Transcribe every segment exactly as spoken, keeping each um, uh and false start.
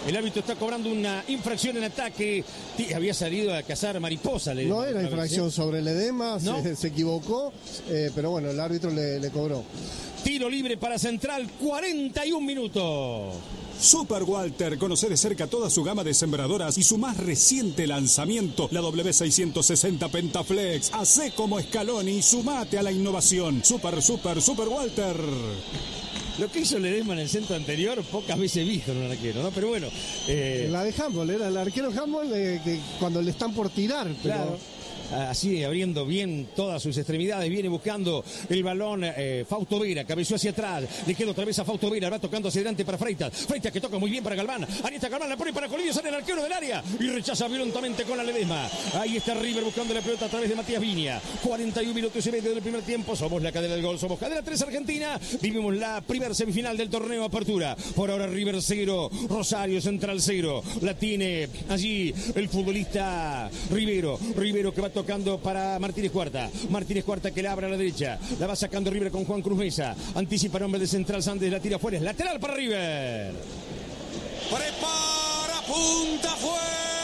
El árbitro está cobrando una infracción en ataque. Había salido a cazar mariposa. Ledesma, no era infracción vez, ¿eh? sobre Ledesma, ¿no? se, se equivocó, eh, pero bueno, el árbitro le, le cobró. Tiro libre para Central, cuarenta y un minutos. Super Walter, conoce de cerca toda su gama de sembradoras y su más reciente lanzamiento, la W seiscientos sesenta Pentaflex. Hacé como Scaloni y sumate a la innovación. Super, super, Super Walter. Lo que hizo Ledesma en el centro anterior, pocas veces visto en un arquero, ¿no? Pero bueno. Eh... La de Humboldt, era el arquero Humboldt eh, que cuando le están por tirar, pero... Claro. Así abriendo bien todas sus extremidades, viene buscando el balón eh, Fausto Vera, cabeció hacia atrás, le queda otra vez a Fausto Vera, va tocando hacia adelante para Freitas, Freitas que toca muy bien para Galván, ahí está Galván, la pone para Colidio, sale el arquero del área y rechaza violentamente con la Ledesma. Ahí está River buscando la pelota a través de Matías Viña. cuarenta y un minutos y medio del primer tiempo, somos la cadena del gol, somos cadena tres Argentina, vivimos la primera semifinal del torneo Apertura. Por ahora River cero, Rosario Central cero, la tiene allí el futbolista Rivero, Rivero que va tocando para Martínez Cuarta, Martínez Cuarta que la abre a la derecha, la va sacando River con Juan Cruz Mesa, anticipa nombre de Central, Sandes la tira afuera, es lateral para River. Prepara, punta, fue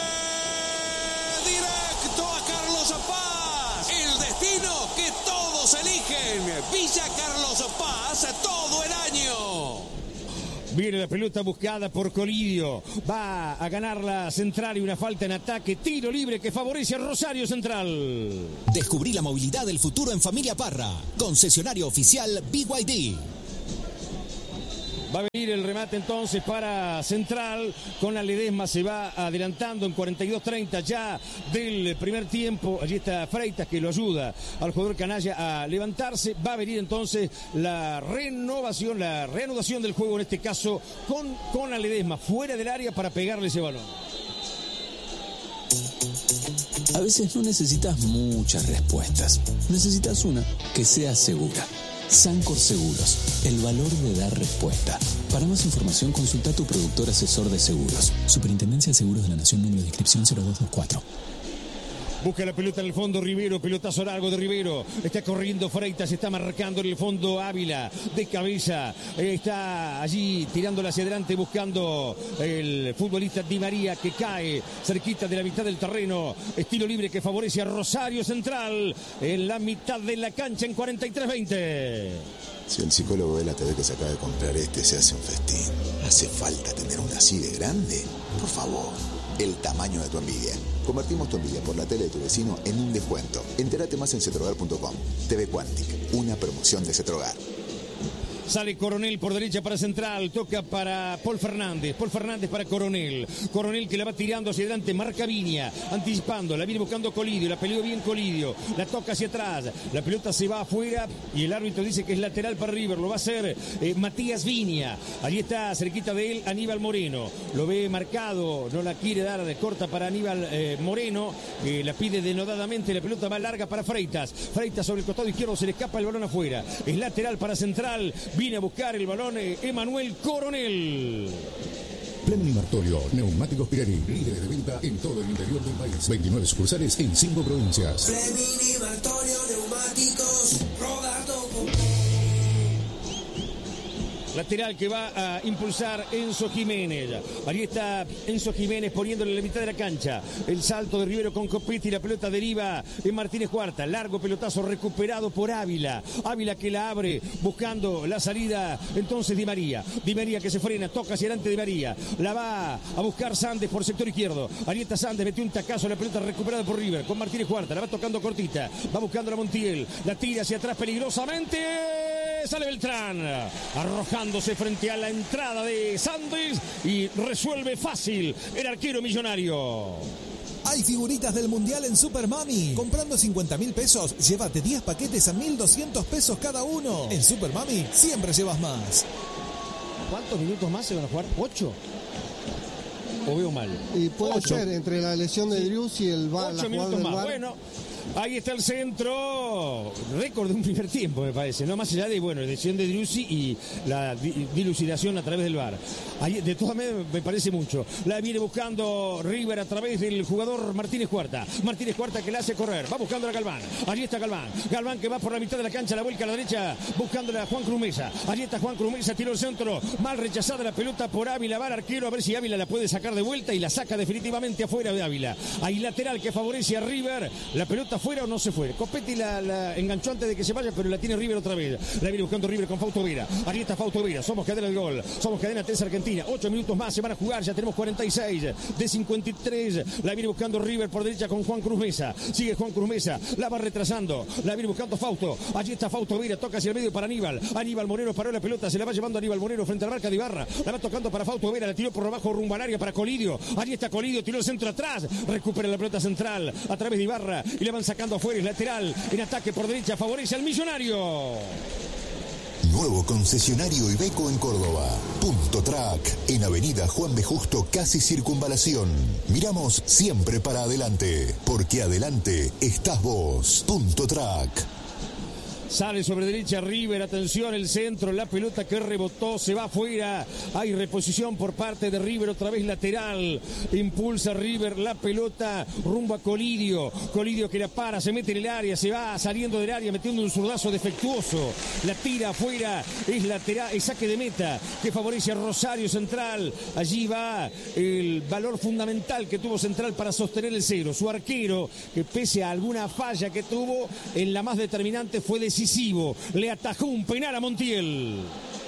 directo a Carlos Paz, el destino que todos eligen, Villa Carlos Paz todo el año. Viene la pelota buscada por Colidio. Va a ganar la Central y una falta en ataque. Tiro libre que favorece a Rosario Central. Descubrí la movilidad del futuro en Familia Parra. Concesionario oficial B Y D. Va a venir el remate entonces para Central. Con la Ledesma se va adelantando en cuarenta y dos treinta ya del primer tiempo. Allí está Freitas que lo ayuda al jugador canalla a levantarse. Va a venir entonces la renovación, la reanudación del juego en este caso con, con la Ledesma fuera del área para pegarle ese balón. A veces no necesitas muchas respuestas. Necesitas una que sea segura. Sancor Seguros, el valor de dar respuesta. Para más información consulta a tu productor asesor de seguros. Superintendencia de Seguros de la Nación, número de inscripción cero dos dos cuatro. Busca la pelota en el fondo Rivero, pelotazo largo de Rivero, está corriendo Freitas, está marcando en el fondo Ávila, de cabeza, está allí tirándola hacia adelante buscando el futbolista Di María que cae cerquita de la mitad del terreno, estilo libre que favorece a Rosario Central en la mitad de la cancha en cuarenta y tres veinte. Si el psicólogo de la T V que se acaba de comprar este se hace un festín, ¿hace falta tener una así de grande? Por favor, el tamaño de tu envidia. Convertimos tu envidia por la tele de tu vecino en un descuento. Entérate más en cetrogar punto com. T V Quantic, una promoción de Cetrogar. Sale Coronel por derecha para Central, toca para Paul Fernández, Paul Fernández para Coronel, Coronel que la va tirando hacia adelante, marca Viña, anticipando, la viene buscando Colidio, la peleó bien Colidio, la toca hacia atrás, la pelota se va afuera y el árbitro dice que es lateral para River, lo va a hacer eh, Matías Viña, allí está cerquita de él Aníbal Moreno, lo ve marcado, no la quiere dar de corta para Aníbal eh, Moreno, eh, la pide denodadamente, la pelota va larga para Freitas, Freitas sobre el costado izquierdo, se le escapa el balón afuera, es lateral para Central. Viene a buscar el balón eh, Emanuel Coronel. Plemni Martorio, neumáticos Pirelli, líderes de venta en todo el interior del país. veintinueve sucursales en cinco provincias. Plemni Martorio, neumáticos, rodado con... Lateral que va a impulsar Enzo Jiménez. Ahí está Enzo Jiménez poniéndole la mitad de la cancha. El salto de Rivero con Copetti. La pelota deriva en Martínez Cuarta. Largo pelotazo recuperado por Ávila. Ávila que la abre buscando la salida. Entonces Di María. Di María que se frena. Toca hacia adelante Di María. La va a buscar Sandes por sector izquierdo. Ahí está Sandes. Metió un tacazo. La pelota recuperada por River con Martínez Cuarta. La va tocando cortita. Va buscando a Montiel. La tira hacia atrás peligrosamente. Sale Beltrán. Arrojando frente a la entrada de Sandes y resuelve fácil el arquero millonario. Hay figuritas del Mundial en Super Mami. Comprando cincuenta mil pesos, llévate diez paquetes a mil doscientos pesos cada uno. En Super Mami siempre llevas más. ¿Cuántos minutos más se van a jugar? ¿Ocho? ¿O veo mal? Y puede Ocho. ser entre la lesión de Driussi y el VAR. Ocho minutos más. Bueno, Ahí está el centro. Récord de un primer tiempo, me parece, ¿no? Más allá de, bueno, la decisión de Driussi y la di- dilucidación a través del V A R. Ahí, de todas maneras, me parece mucho. La viene buscando River a través del jugador Martínez Cuarta. Martínez Cuarta que la hace correr. Va buscando a Galván. Allí está Galván. Galván que va por la mitad de la cancha, la vuelca a la derecha, buscándole a Juan Cruz Mesa. Allí está Juan Cruz Mesa, tiró el centro. Mal rechazada la pelota por Ávila. Va al arquero a ver si Ávila la puede sacar de vuelta y la saca definitivamente afuera de Ávila. Hay lateral que favorece a River. La pelota fuera o no se fue. Copetti la, la enganchó antes de que se vaya, pero la tiene River otra vez. La viene buscando River con Fausto Vera. Allí está Fausto Vera. Somos cadena del gol. Somos cadena T E S Argentina. Ocho minutos más se van a jugar. Ya tenemos cuarenta y seis de cincuenta y tres. La viene buscando River por derecha con Juan Cruz Mesa. Sigue Juan Cruz Mesa. La va retrasando. La viene buscando Fausto. Allí está Fausto Vera. Toca hacia el medio para Aníbal. Aníbal Moreno paró la pelota. Se la va llevando Aníbal Moreno frente a la marca de Ibarra. La va tocando para Fausto Vera. La tiró por abajo rumbo al área para Colidio. Allí está Colidio. Tiró el centro atrás. Recupera la pelota central a través de Ibarra. Y le van sacando afuera. Es lateral. En ataque por derecha. Favorece al Millonario. Nuevo concesionario Iveco en Córdoba. Punto Track, en Avenida Juan B. Justo, casi Circunvalación. Miramos siempre para adelante, porque adelante estás vos. Punto Track. Sale sobre derecha River, atención, el centro, la pelota que rebotó, se va afuera. Hay reposición por parte de River, otra vez lateral. Impulsa River la pelota rumbo a Colidio. Colidio que la para, se mete en el área, se va saliendo del área, metiendo un zurdazo defectuoso. La tira afuera, es lateral, es saque de meta que favorece a Rosario Central. Allí va el valor fundamental que tuvo Central para sostener el cero. Su arquero, que pese a alguna falla que tuvo, en la más determinante fue decisivo. Le atajó un penal a Montiel.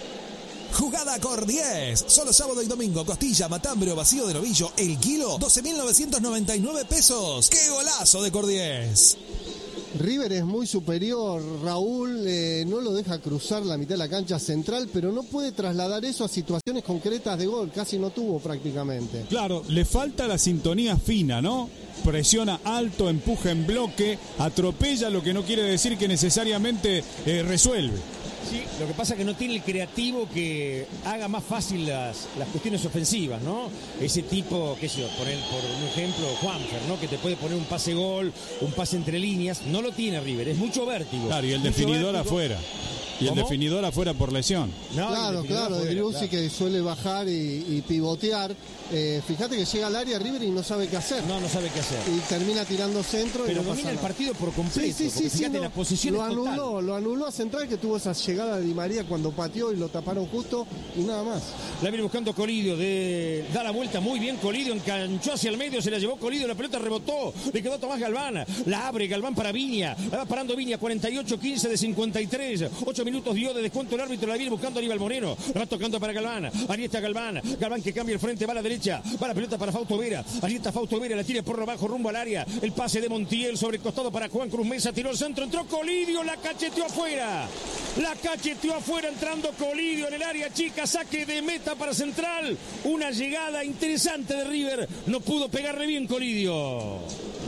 Jugada Cor diez. Solo sábado y domingo. Costilla, matambre o vacío de novillo. El kilo, doce mil novecientos noventa y nueve pesos. ¡Qué golazo de Cor diez! River es muy superior, Raúl eh, no lo deja cruzar la mitad de la cancha central, pero no puede trasladar eso a situaciones concretas de gol, casi no tuvo prácticamente. Claro, le falta la sintonía fina, ¿no? Presiona alto, empuja en bloque, atropella, lo que no quiere decir que necesariamente eh, resuelve. Sí, lo que pasa es que no tiene el creativo que haga más fácil las, las cuestiones ofensivas, ¿no? Ese tipo, qué sé yo, poner por un ejemplo, Juanfer, ¿no? Que te puede poner un pase gol, un pase entre líneas. No lo tiene River, es mucho vértigo. Claro, y el mucho definidor vértigo. afuera. Y el ¿Cómo? definidor afuera por lesión. No, claro, claro, de Driussi que suele bajar y, y pivotear. Eh, fíjate que llega al área River y no sabe qué hacer. No, no sabe qué hacer. Y termina tirando centro. Pero y no domina pasa el nada. partido por completo. Sí, sí, sí, sí, fíjate, no, la posición lo es anuló, total. lo anuló a Central, que tuvo esa llegada de Di María cuando pateó y lo taparon justo y nada más. La viene buscando Colidio, de, da la vuelta muy bien Colidio, enganchó hacia el medio, se la llevó Colidio, la pelota rebotó, le quedó Tomás Galván, la abre Galván para Viña, la va parando Viña, cuarenta y ocho quince de cincuenta y tres, ocho minutos dio de descuento el árbitro, la viene buscando Aníbal Moreno, la va tocando para Galván, ahí está Galván, Galván que cambia el frente, va a la derecha, va la pelota para Fausto Vera, ahí está Fausto Vera, la tira por abajo rumbo al área, el pase de Montiel sobre el costado para Juan Cruz Mesa, tiró el centro, entró Colidio, la cacheteó afuera, la cacheteó afuera entrando Colidio en el área chica, saque de meta para Central, una llegada interesante de River, no pudo pegarle bien Colidio.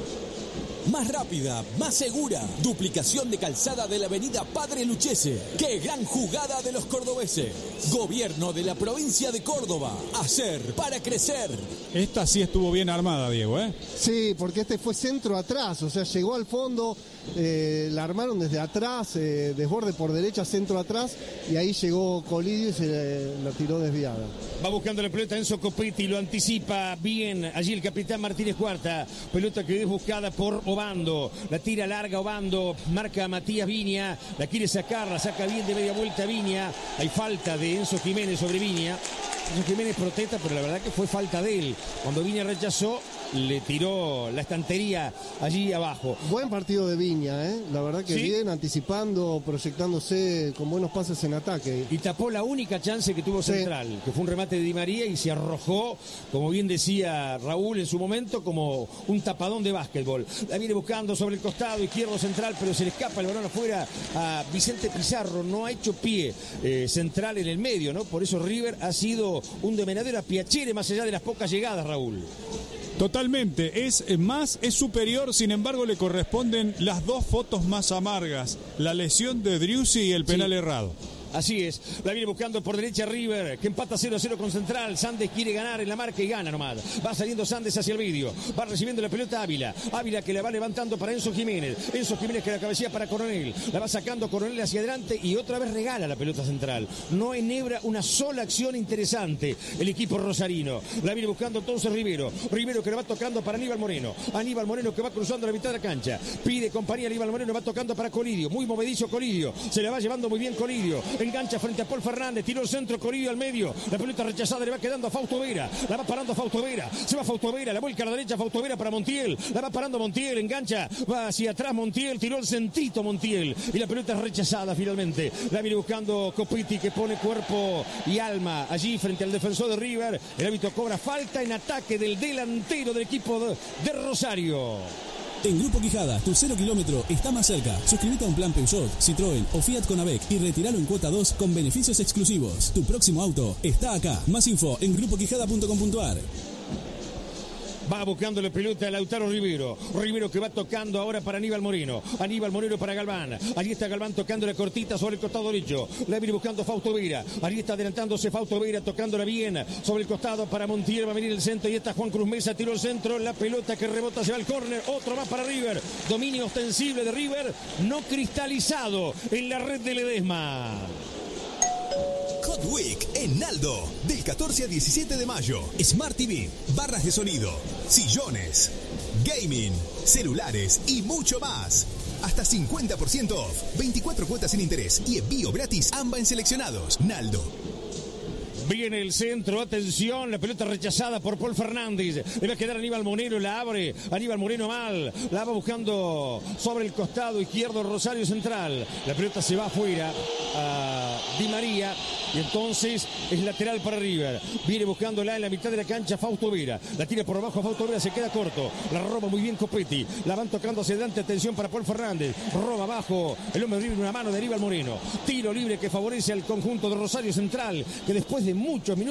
Más rápida, más segura. Duplicación de calzada de la avenida Padre Luchese. ¡Qué gran jugada de los cordobeses! Gobierno de la provincia de Córdoba. Hacer para crecer. Esta sí estuvo bien armada, Diego, ¿eh? Sí, porque este fue centro atrás, o sea, llegó al fondo, eh, la armaron desde atrás, eh, desborde por derecha, centro atrás, y ahí llegó Colidio y se eh, la tiró desviada. Va buscando la pelota Enzo Copetti, lo anticipa bien allí el capitán Martínez Cuarta, pelota que es buscada por Obando, la tira larga Obando, marca a Matías Viña, la quiere sacar, la saca bien de media vuelta Viña, hay falta de Enzo Jiménez sobre Viña. Enzo Jiménez protesta, pero la verdad que fue falta de él. Cuando Viña rechazó, le tiró la estantería allí abajo. Buen partido de Viña, ¿eh? La verdad que ¿Sí? bien, anticipando, proyectándose con buenos pases en ataque. Y tapó la única chance que tuvo Sí. Central, que fue un remate de Di María y se arrojó, como bien decía Raúl en su momento, como un tapadón de básquetbol. La viene buscando sobre el costado izquierdo Central, pero se le escapa el balón afuera a Vicente Pizarro. No ha hecho pie eh, Central en el medio, ¿no? Por eso River ha sido un demenadero a Piacere, más allá de las pocas llegadas, Raúl. Totalmente, es más, es superior, sin embargo le corresponden las dos fotos más amargas, la lesión de Driussi y el penal Sí. errado. Así es, la viene buscando por derecha River, que empata cero a cero con Central. Sandes quiere ganar en la marca y gana nomás. Va saliendo Sandes hacia el medio, va recibiendo la pelota Ávila. Ávila que la va levantando para Enzo Jiménez. Enzo Jiménez que la cabecea para Coronel. La va sacando Coronel hacia adelante y otra vez regala la pelota Central. No enhebra una sola acción interesante el equipo rosarino. La viene buscando entonces Rivero. Rivero que la va tocando para Aníbal Moreno. Aníbal Moreno que va cruzando la mitad de la cancha. Pide compañía Aníbal Moreno, va tocando para Colidio. Muy movedizo Colidio. Se la va llevando muy bien Colidio. Engancha frente a Paul Fernández. Tiró el centro Colidio al medio. La pelota rechazada le va quedando a Fausto Vera. La va parando a Fausto Vera. Se va Fausto Vera. La vuelca a la derecha Fausto Vera para Montiel. La va parando Montiel. Engancha. Va hacia atrás Montiel. Tiró el centito Montiel. Y la pelota es rechazada finalmente. La viene buscando Copiti que pone cuerpo y alma allí frente al defensor de River. El árbitro cobra falta en ataque del delantero del equipo de, de Rosario. En Grupo Quijada, tu cero kilómetro está más cerca. Suscríbete a un plan Peugeot, Citroën o Fiat con A V E C y retíralo en cuota dos con beneficios exclusivos. Tu próximo auto está acá. Más info en grupo quijada punto com punto a r. Va buscando la pelota a Lautaro Rivero. Rivero que va tocando ahora para Aníbal Moreno. Aníbal Moreno para Galván. Allí está Galván tocando la cortita sobre el costado derecho. La viene buscando Fausto Vera. Allí está adelantándose Fausto Vera tocándola bien sobre el costado para Montiel. Va a venir el centro y está Juan Cruz Mesa. Tiró el centro. La pelota que rebota se va al córner. Otro más para River. Dominio ostensible de River. No cristalizado en la red de Ledesma. Hot Week en Naldo, del catorce al diecisiete de mayo. Smart T V, barras de sonido, sillones, gaming, celulares y mucho más. Hasta cincuenta por ciento off, veinticuatro cuotas sin interés y envío gratis A M B A en seleccionados. Naldo. Viene el centro, atención, la pelota rechazada por Paul Fernández. Le va a quedar Aníbal Moreno, la abre. Aníbal Moreno mal, la va buscando sobre el costado izquierdo Rosario Central. La pelota se va afuera a Di María y entonces es lateral para River. Viene buscándola en la mitad de la cancha Fausto Vera. La tira por abajo a Fausto Vera, se queda corto. La roba muy bien Copetti. La van tocando hacia adelante, atención para Paul Fernández. Roba abajo, el hombre libre, una mano de Aníbal Moreno. Tiro libre que favorece al conjunto de Rosario Central, que después de muchos minutos